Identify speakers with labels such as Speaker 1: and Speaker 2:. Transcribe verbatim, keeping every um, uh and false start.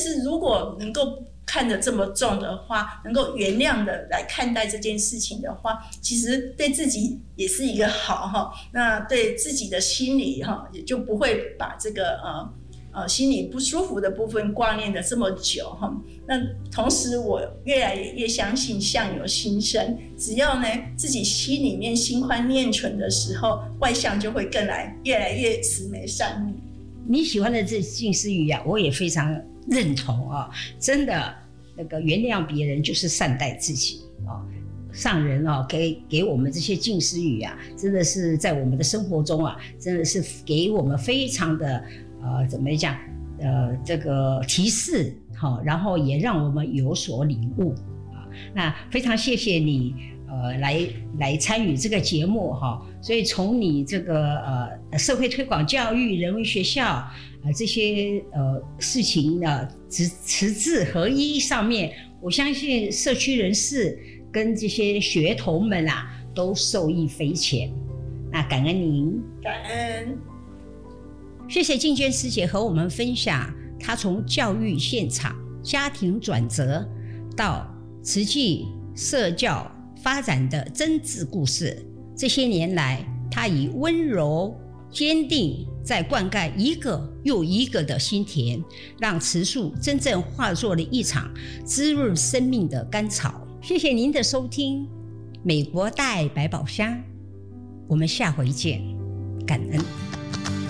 Speaker 1: 是如果能够看得这么重的话，能够原谅的来看待这件事情的话，其实对自己也是一个好哈。那对自己的心理哈，也就不会把这个呃呃心里不舒服的部分挂念的这么久哈。那同时，我越来越相信相由心生，只要呢自己心里面心宽念纯的时候，外向就会更来越来越慈眉善目。
Speaker 2: 你喜欢的这近似语啊，我也非常认同啊！真的，那个原谅别人就是善待自己啊。上人啊，给给我们这些近似语啊，真的是在我们的生活中啊，真的是给我们非常的呃，怎么讲？呃，这个提示好，然后也让我们有所领悟啊。那非常谢谢你。呃，来来参与这个节目哈，所以从你这个呃社会推广教育、人文学校呃这些呃事情的持持字合一上面，我相信社区人士跟这些学童们啊都受益匪浅。那感恩您，
Speaker 1: 感恩，
Speaker 2: 谢谢静娟师姐和我们分享她从教育现场、家庭转折到慈济社教发展的真挚故事。这些年来，他以温柔坚定在灌溉一个又一个的心田，让慈树真正化作了一场滋润生命的甘草。谢谢您的收听，美国大爱百宝箱，我们下回见，感恩。